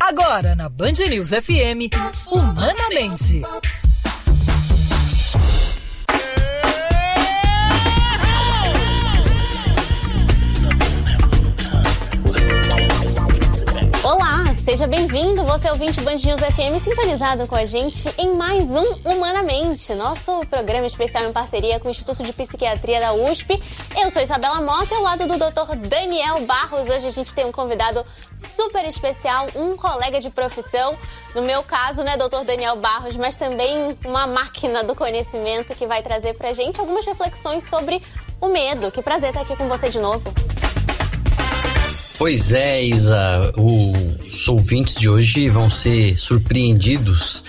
Agora na Band News FM, Humanamente. Olá, seja bem-vindo, você ouvinte Band News FM sintonizado com a gente em mais um Humanamente, nosso programa especial em parceria com o Instituto de Psiquiatria da USP. Eu sou Isabela Mota, ao lado do Dr. Daniel Barros. Hoje a gente tem um convidado super especial, um colega de profissão, no meu caso, né, Dr. Daniel Barros, mas também uma máquina do conhecimento que vai trazer pra gente algumas reflexões sobre o medo. Que prazer estar aqui com você de novo. Pois é, Isa, os ouvintes de hoje vão ser surpreendidos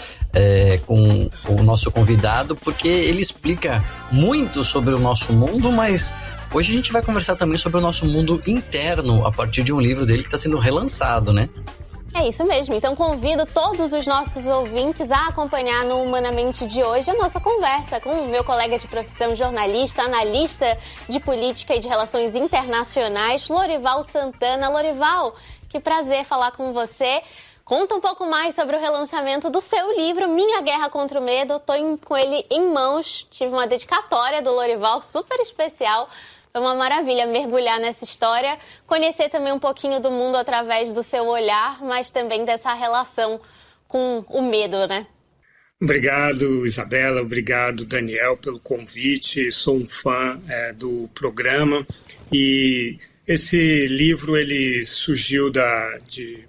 com o nosso convidado, porque ele explica muito sobre o nosso mundo, mas hoje a gente vai conversar também sobre o nosso mundo interno, a partir de um livro dele que está sendo relançado, né? É isso mesmo, então convido todos os nossos ouvintes a acompanhar no Humanamente de hoje a nossa conversa com o meu colega de profissão, jornalista, analista de política e de relações internacionais, Lorival Santana. Lorival, que prazer falar com você. Conta um pouco mais sobre o relançamento do seu livro, Minha Guerra contra o Medo. Estou com ele em mãos, tive uma dedicatória do Lorival super especial. Foi uma maravilha mergulhar nessa história, conhecer também um pouquinho do mundo através do seu olhar, mas também dessa relação com o medo, né? Obrigado, Isabela, obrigado, Daniel, pelo convite. Sou um fã do programa e esse livro ele surgiu de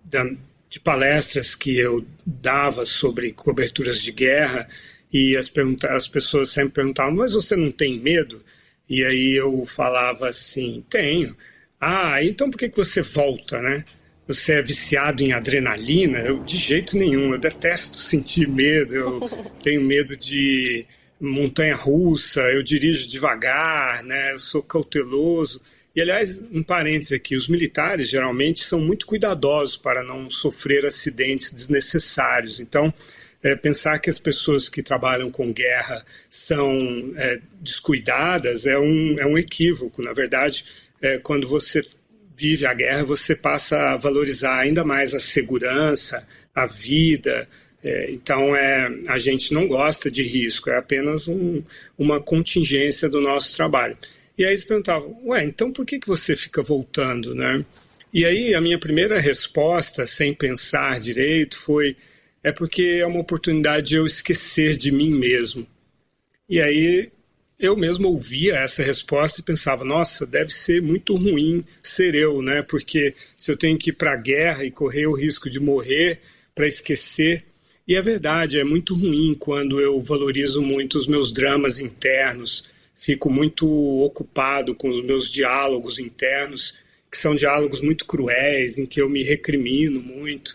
palestras que eu dava sobre coberturas de guerra e as pessoas sempre perguntavam, mas você não tem medo? E aí eu falava assim, tenho. Ah, então por que você volta, né? Você é viciado em adrenalina? Eu, de jeito nenhum, eu detesto sentir medo, eu tenho medo de montanha-russa, eu dirijo devagar, né? Eu sou cauteloso. E, aliás, um parênteses aqui, os militares geralmente são muito cuidadosos para não sofrer acidentes desnecessários. Então, pensar que as pessoas que trabalham com guerra são descuidadas é um equívoco. Na verdade, quando você vive a guerra, você passa a valorizar ainda mais a segurança, a vida. Então, a gente não gosta de risco, é apenas uma contingência do nosso trabalho. E aí eles perguntavam, então por que você fica voltando, né? E aí a minha primeira resposta, sem pensar direito, foi porque é uma oportunidade de eu esquecer de mim mesmo. E aí eu mesmo ouvia essa resposta e pensava, nossa, deve ser muito ruim ser eu, né? Porque se eu tenho que ir para a guerra e correr o risco de morrer para esquecer. E é verdade, é muito ruim quando eu valorizo muito os meus dramas internos, fico muito ocupado com os meus diálogos internos, que são diálogos muito cruéis, em que eu me recrimino muito.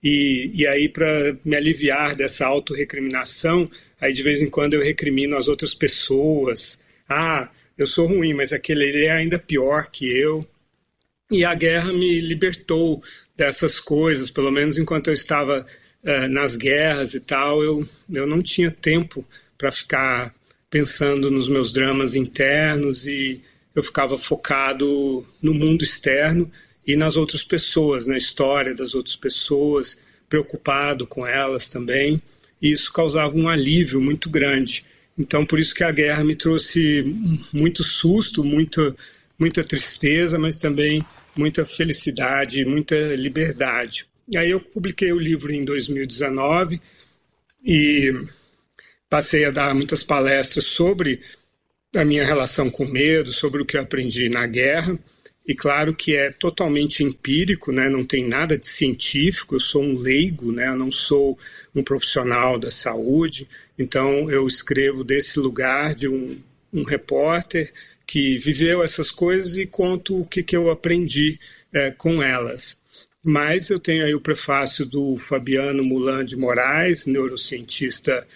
E aí, para me aliviar dessa autorrecriminação, aí de vez em quando eu recrimino as outras pessoas. Ah, eu sou ruim, mas ele é ainda pior que eu. E a guerra me libertou dessas coisas, pelo menos enquanto eu estava nas guerras e tal, eu não tinha tempo para ficar pensando nos meus dramas internos e eu ficava focado no mundo externo e nas outras pessoas, na história das outras pessoas, preocupado com elas também, e isso causava um alívio muito grande. Então, por isso que a guerra me trouxe muito susto, muita tristeza, mas também muita felicidade, muita liberdade. E aí eu publiquei o livro em 2019 e passei a dar muitas palestras sobre a minha relação com medo, sobre o que eu aprendi na guerra. E claro que é totalmente empírico, né? Não tem nada de científico, eu sou um leigo, né? Eu não sou um profissional da saúde, então eu escrevo desse lugar de um repórter que viveu essas coisas e conto o que eu aprendi com elas. Mas eu tenho aí o prefácio do Fabiano Mulan de Moraes, neurocientista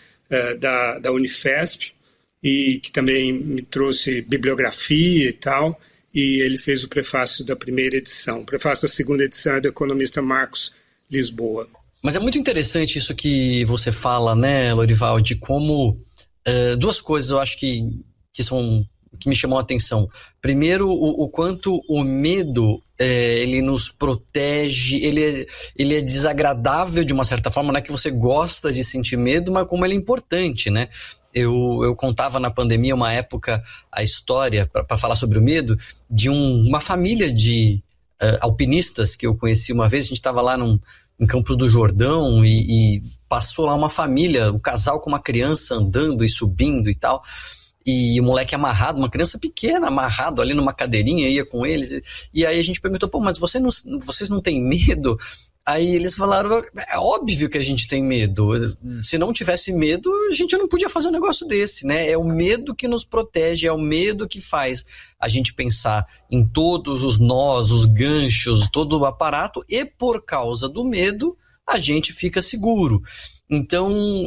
da Unifesp, e que também me trouxe bibliografia e tal, e ele fez o prefácio da primeira edição. O prefácio da segunda edição é do economista Marcos Lisboa. Mas é muito interessante isso que você fala, né, Lorival, de como duas coisas eu acho que são que me chamou a atenção. Primeiro, o quanto o medo, ele nos protege, ele é desagradável de uma certa forma, não é que você gosta de sentir medo, mas como ele é importante, né? Eu contava na pandemia, uma época, a história, para falar sobre o medo, de uma família de alpinistas que eu conheci uma vez. A gente estava lá em Campos do Jordão e passou lá uma família, um casal com uma criança andando e subindo e tal. E o moleque amarrado, uma criança pequena, amarrado ali numa cadeirinha, ia com eles. E aí a gente perguntou, pô, mas vocês não têm medo? Aí eles falaram, é óbvio que a gente tem medo. Se não tivesse medo, a gente não podia fazer um negócio desse, né? É o medo que nos protege, é o medo que faz a gente pensar em todos os nós, os ganchos, todo o aparato, e por causa do medo, a gente fica seguro. Então,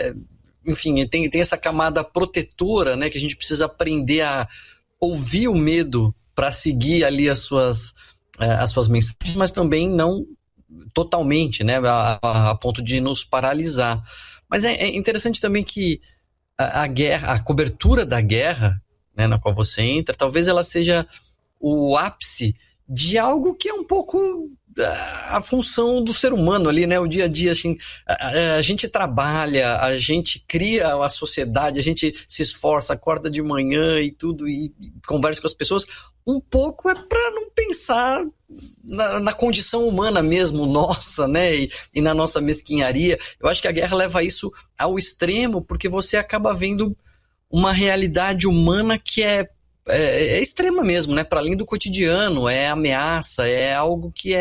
enfim, tem essa camada protetora, né, que a gente precisa aprender a ouvir o medo para seguir ali as suas mensagens, mas também não totalmente, né, a ponto de nos paralisar. Mas é interessante também que a guerra, a cobertura da guerra, né, na qual você entra, talvez ela seja o ápice de algo que é um pouco a função do ser humano ali, né? O dia a dia, assim, a gente trabalha, a gente cria a sociedade, a gente se esforça, acorda de manhã e tudo, e conversa com as pessoas. Um pouco é para não pensar na condição humana mesmo, nossa, né? E na nossa mesquinharia. Eu acho que a guerra leva isso ao extremo, porque você acaba vendo uma realidade humana que é extrema mesmo, né? Para além do cotidiano, é ameaça, é algo que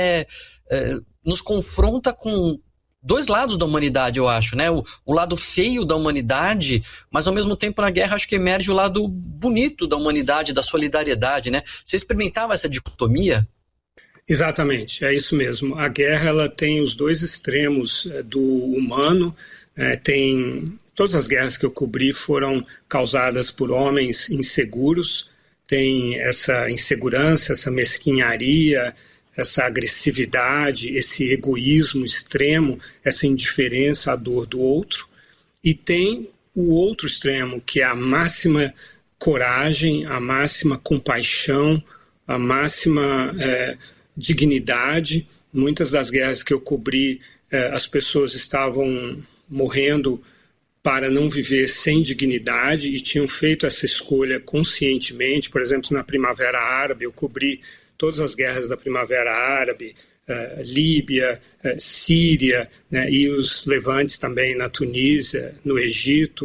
nos confronta com dois lados da humanidade, eu acho, né? O lado feio da humanidade, mas ao mesmo tempo na guerra acho que emerge o lado bonito da humanidade, da solidariedade, né? Você experimentava essa dicotomia? Exatamente, é isso mesmo. A guerra, ela tem os dois extremos do humano. Todas as guerras que eu cobri foram causadas por homens inseguros. Tem essa insegurança, essa mesquinharia, essa agressividade, esse egoísmo extremo, essa indiferença à dor do outro. E tem o outro extremo, que é a máxima coragem, a máxima compaixão, a máxima dignidade. Muitas das guerras que eu cobri, as pessoas estavam morrendo para não viver sem dignidade e tinham feito essa escolha conscientemente. Por exemplo, na Primavera Árabe, eu cobri todas as guerras da Primavera Árabe, Líbia, Síria, né, e os levantes também na Tunísia, no Egito,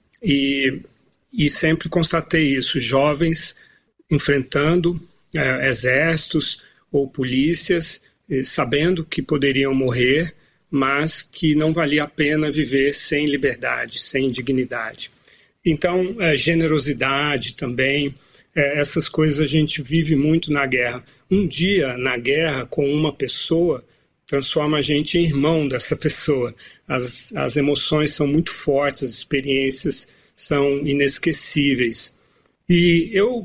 e sempre constatei isso, jovens enfrentando exércitos ou polícias, sabendo que poderiam morrer, mas que não valia a pena viver sem liberdade, sem dignidade. Então, generosidade também, essas coisas a gente vive muito na guerra. Um dia na guerra com uma pessoa transforma a gente em irmão dessa pessoa. As emoções são muito fortes, as experiências são inesquecíveis. E eu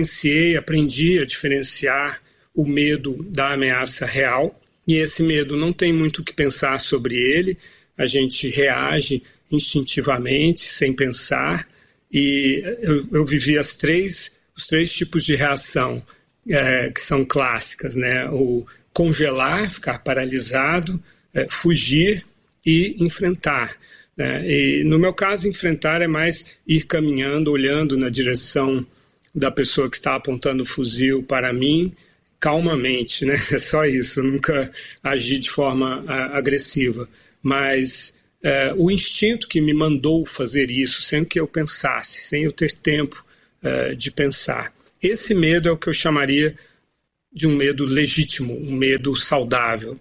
aprendi a diferenciar o medo da ameaça real. E esse medo não tem muito o que pensar sobre ele, a gente reage instintivamente, sem pensar, e eu vivi os três tipos de reação que são clássicas, né? O congelar, ficar paralisado, fugir e enfrentar, né? E no meu caso, enfrentar é mais ir caminhando, olhando na direção da pessoa que está apontando o fuzil para mim, calmamente, né? É só isso, eu nunca agi de forma agressiva, mas o instinto que me mandou fazer isso, sem que eu pensasse, sem eu ter tempo de pensar. Esse medo é o que eu chamaria de um medo legítimo, um medo saudável.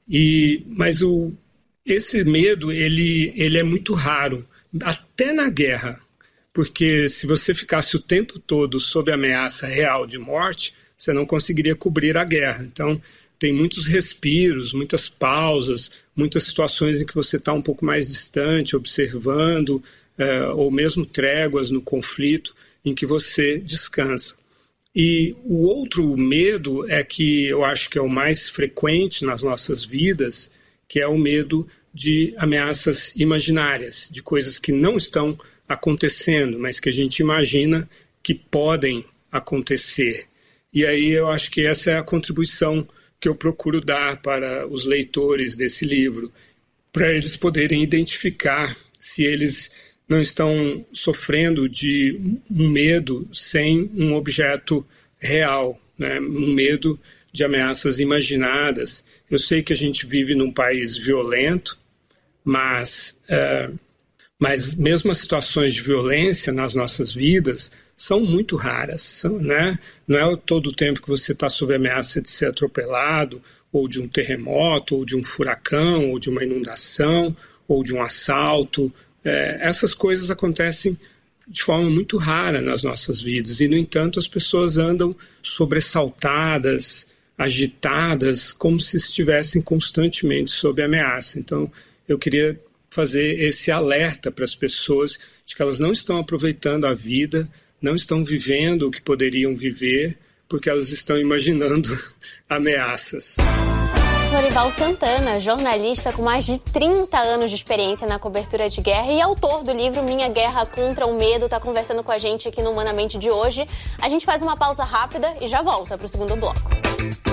Mas esse medo, ele é muito raro, até na guerra, porque se você ficasse o tempo todo sob ameaça real de morte, você não conseguiria cobrir a guerra. Então, tem muitos respiros, muitas pausas, muitas situações em que você está um pouco mais distante, observando, ou mesmo tréguas no conflito, em que você descansa. E o outro medo é que eu acho que é o mais frequente nas nossas vidas, que é o medo de ameaças imaginárias, de coisas que não estão acontecendo, mas que a gente imagina que podem acontecer. E aí eu acho que essa é a contribuição que eu procuro dar para os leitores desse livro, para eles poderem identificar se eles não estão sofrendo de um medo sem um objeto real, né? Um medo de ameaças imaginadas. Eu sei que a gente vive num país violento, mas mesmo as situações de violência nas nossas vidas são muito raras, né? Não é todo o tempo que você está sob ameaça de ser atropelado, ou de um terremoto, ou de um furacão, ou de uma inundação, ou de um assalto. Essas coisas acontecem de forma muito rara nas nossas vidas e, no entanto, as pessoas andam sobressaltadas, agitadas, como se estivessem constantemente sob ameaça. Então, eu queria fazer esse alerta para as pessoas de que elas não estão aproveitando a vida, não estão vivendo o que poderiam viver, porque elas estão imaginando ameaças. Norival Santana, jornalista com mais de 30 anos de experiência na cobertura de guerra e autor do livro Minha Guerra contra o Medo, está conversando com a gente aqui no Humanamente de hoje. A gente faz uma pausa rápida e já volta para o segundo bloco.